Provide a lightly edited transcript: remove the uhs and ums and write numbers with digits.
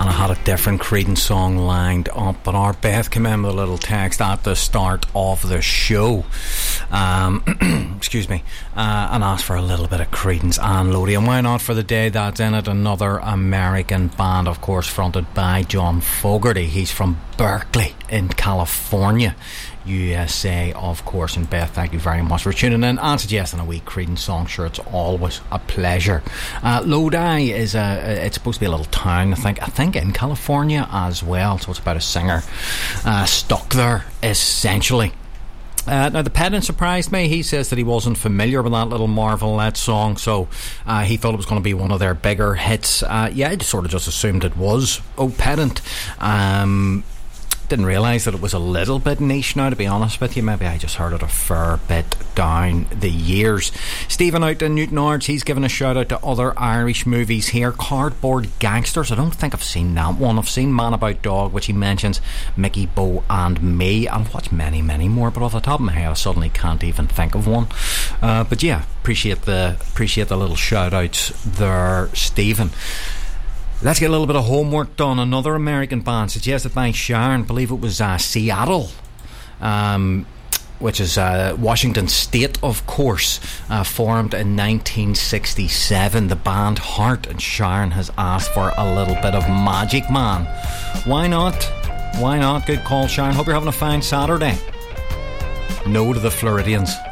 I had a different Creedence song lined up, but our Beth came in with a little text at the start of the show, excuse me, and asked for a little bit of Creedence and Lodi. And why not, for the day that's in it, another American band, of course, fronted by John Fogerty. He's from Berkeley in California, USA, of course. And Beth, thank you very much for tuning in and suggesting a wee Creedence song. Sure, it's always a pleasure. Lodi is it's supposed to be a little town, I think in California as well, so it's about a singer stuck there essentially. Now the pedant surprised me. He says that he wasn't familiar with that little Marvelette song, so he thought it was going to be one of their bigger hits. Yeah, I sort of just assumed it was Oh Pedant. Didn't realise that it was a little bit niche now, to be honest with you. Maybe I just heard it a fair bit down the years. Stephen out in Newtownards, he's given a shout out to other Irish movies here. Cardboard Gangsters, I don't think I've seen that one. I've seen Man About Dog, which he mentions, Mickey, Bo and Me. I'll watch many more, but off the top of my head I suddenly can't even think of one. But yeah, appreciate the little shout outs there, Stephen. Let's get a little bit of homework done. Another American band suggested by Sharon, I believe it was Seattle, which is Washington State, of course, formed in 1967. The band Heart, and Sharon has asked for a little bit of Magic Man. Why not? Why not? Good call, Sharon. Hope you're having a fine Saturday. No to the Floridians.